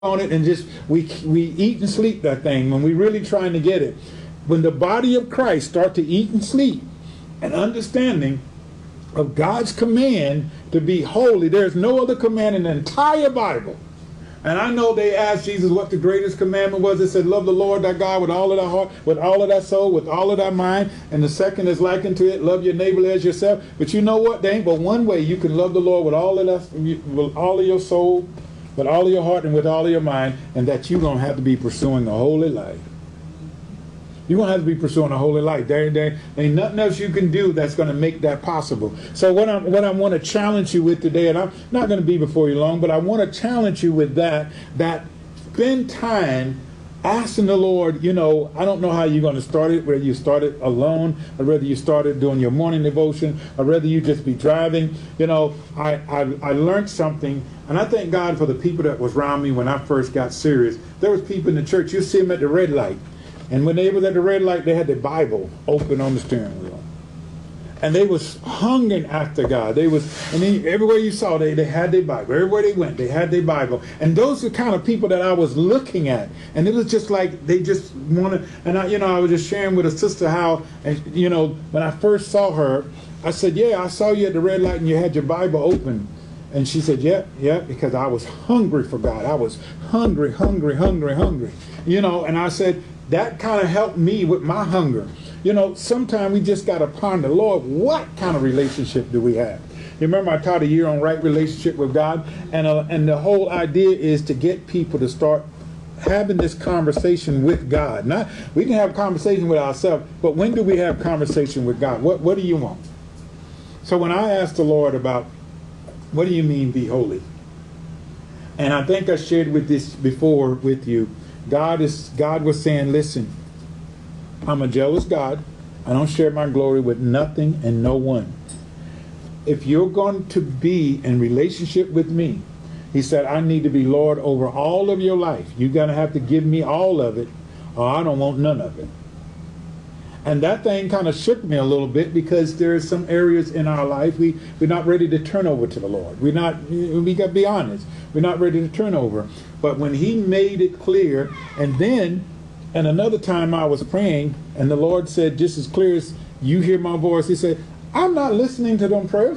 on it and just we eat and sleep that thing when we really trying to get it. When the body of Christ start to eat and sleep and understanding of God's command to be holy, there's no other command in the entire Bible. And I know they asked Jesus what the greatest commandment was. They said, love the Lord thy God with all of thy heart, with all of thy soul, with all of thy mind. And the second is likened to it, love your neighbor as yourself. But you know what? There ain't but one way you can love the Lord with all of your soul, with all of your heart, and with all of your mind, and that you're going to have to be pursuing a holy life. You're going to have to be pursuing a holy life. There ain't nothing else you can do that's going to make that possible. So what I want to challenge you with today, and I'm not going to be before you long, but I want to challenge you with that spend time asking the Lord, I don't know how you're going to start it, whether you start it alone, or whether you start it doing your morning devotion, or whether you just be driving. I learned something, and I thank God for the people that was around me when I first got serious. There was people in the church, you see them at the red light. And when they was at the red light, they had the Bible open on the steering wheel. And they was hungering after God. Everywhere you saw, they had their Bible. Everywhere they went, they had their Bible. And those are the kind of people that I was looking at. And it was just like they just wanted. And I was just sharing with a sister how, when I first saw her, I said, yeah, I saw you at the red light and you had your Bible open. And she said, yeah, because I was hungry for God. I was hungry. And I said, that kind of helped me with my hunger. Sometimes we just got to ponder, Lord, what kind of relationship do we have? You remember I taught a year on right relationship with God, and the whole idea is to get people to start having this conversation with God. We can have a conversation with ourselves, but when do we have conversation with God? What do you want? So when I asked the Lord about, what do you mean be holy? And I think I shared with this before with you. God was saying, listen, I'm a jealous God. I don't share my glory with nothing and no one. If you're going to be in relationship with me, he said, I need to be Lord over all of your life. You're going to have to give me all of it, or I don't want none of it. And that thing kind of shook me a little bit, because there are some areas in our life we're not ready to turn over to the Lord. We got to be honest. We're not ready to turn over. But when he made it clear, and another time I was praying, and the Lord said, just as clear as you hear my voice, he said, I'm not listening to them prayers.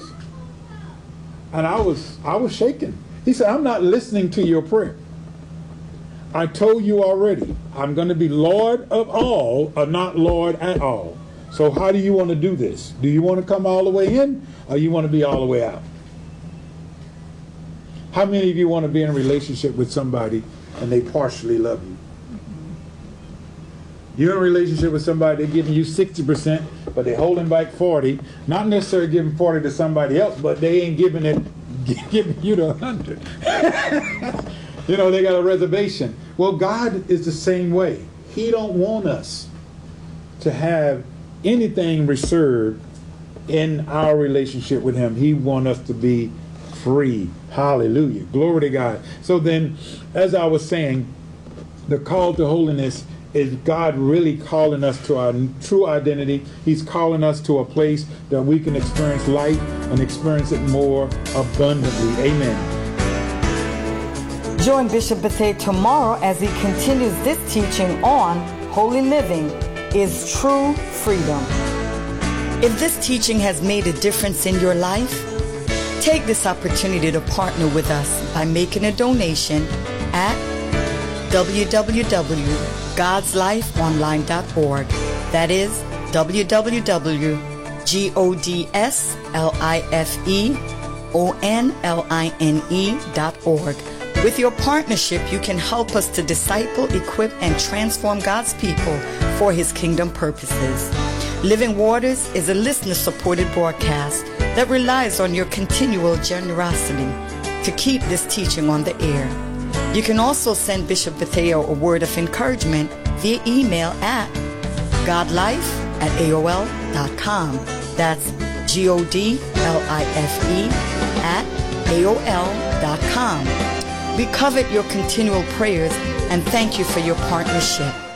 And I was shaking. He said, I'm not listening to your prayer. I told you already, I'm going to be Lord of all, or not Lord at all. So how do you want to do this? Do you want to come all the way in, or you want to be all the way out? How many of you want to be in a relationship with somebody and they partially love you? You're in a relationship with somebody, they're giving you 60%, but they're holding back 40. Not necessarily giving 40 to somebody else, but they ain't giving you the 100. They got a reservation. Well, God is the same way. He don't want us to have anything reserved in our relationship with him. He wants us to be free. Hallelujah. Glory to God. So then, as I was saying, the call to holiness is God really calling us to our true identity. He's calling us to a place that we can experience life and experience it more abundantly. Amen. Join Bishop Bethea tomorrow as he continues this teaching on holy living is true freedom. If this teaching has made a difference in your life, take this opportunity to partner with us by making a donation at www.godslifeonline.org. That is www.godslifeonline.org. With your partnership, you can help us to disciple, equip, and transform God's people for his kingdom purposes. Living Waters is a listener-supported broadcast that relies on your continual generosity to keep this teaching on the air. You can also send Bishop Bethea a word of encouragement via email at godlife@aol.com. That's godlife@aol.com. We covet your continual prayers and thank you for your partnership.